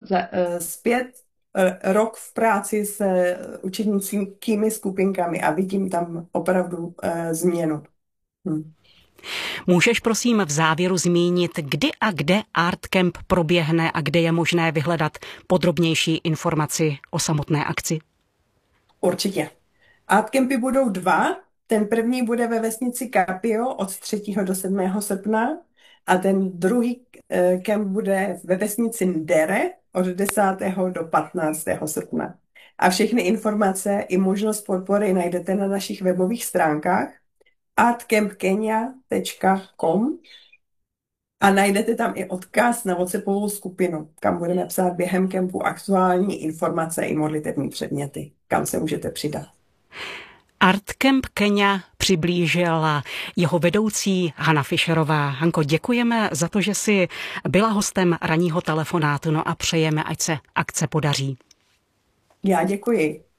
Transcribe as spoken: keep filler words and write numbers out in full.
za, eh, zpět eh, rok v práci s eh, učednickými skupinkami a vidím tam opravdu eh, změnu. Hm. Můžeš prosím v závěru zmínit, kdy a kde ArtCamp proběhne a kde je možné vyhledat podrobnější informaci o samotné akci? Určitě. Artcampy budou dva. Ten první bude ve vesnici Capio od třetího do sedmého srpna a ten druhý eh, kemp bude ve vesnici Ndere od desátého do patnáctého srpna. A všechny informace i možnost podpory najdete na našich webových stránkách artcamp kenya tečka com a najdete tam i odkaz na WhatsAppovou skupinu, kam budeme psát během kempu aktuální informace i modlitevní předměty, kam se můžete přidat. ArtCamp Kenya přiblížila jeho vedoucí Hana Fischerová. Hanko, děkujeme za to, že jsi byla hostem ranního telefonátu, no a přejeme, ať se akce podaří. Já děkuji.